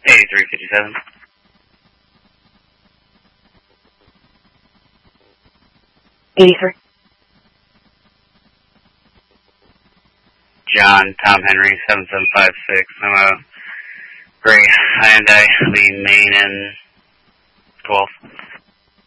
8357. John, Tom Henry, 7756. I'm a gray Hyundai, lead main and 12.